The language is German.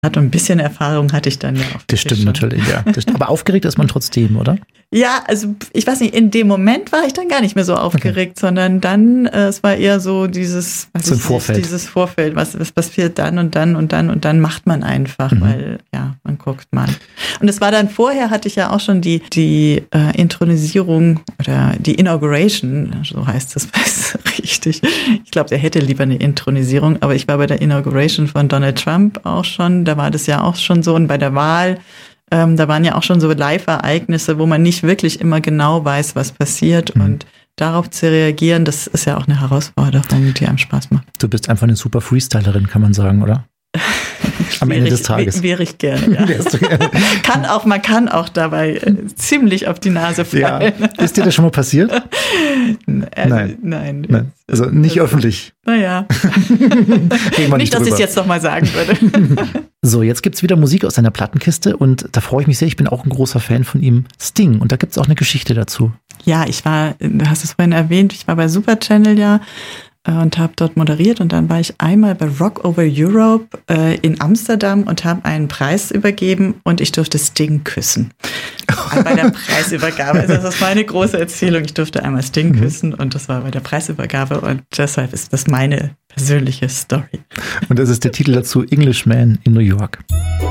hat. Und ein bisschen Erfahrung hatte ich dann ja auch. Das stimmt natürlich, ja. Aber aufgeregt ist man trotzdem, oder? Ja, also ich weiß nicht, in dem Moment war ich dann gar nicht mehr so aufgeregt, sondern dann, es war eher so dieses Vorfeld, was passiert dann und dann und dann und dann macht man einfach, weil ja, man guckt mal. Und es war dann vorher, hatte ich ja auch schon die Intronisierung oder die Inauguration, so heißt das richtig. Ich glaube, der hätte lieber eine Intronisierung, aber ich war bei der Inauguration von Donald Trump auch schon, da war das ja auch schon so und bei der Wahl, da waren ja auch schon so Live-Ereignisse, wo man nicht wirklich immer genau weiß, was passiert und darauf zu reagieren, das ist ja auch eine Herausforderung, die einem Spaß macht. Du bist einfach eine super Freestylerin, kann man sagen, oder? Am Ende des Tages. Wäre ich gerne, ja. Man kann auch dabei ziemlich auf die Nase fallen. Ja. Ist dir das schon mal passiert? Nein. Also nicht öffentlich. Naja. Nicht, dass ich es jetzt noch mal sagen würde. So, jetzt gibt's wieder Musik aus seiner Plattenkiste und da freue ich mich sehr. Ich bin auch ein großer Fan von ihm, Sting. Und da gibt's auch eine Geschichte dazu. Ja, du hast es vorhin erwähnt, ich war bei Super Channel und habe dort moderiert und dann war ich einmal bei Rock Over Europe in Amsterdam und habe einen Preis übergeben und ich durfte Sting küssen. Bei der Preisübergabe. Also das ist meine große Erzählung. Ich durfte einmal Sting küssen und das war bei der Preisübergabe und deshalb ist das meine persönliche Story. Und das ist der Titel dazu, Englishman in New York.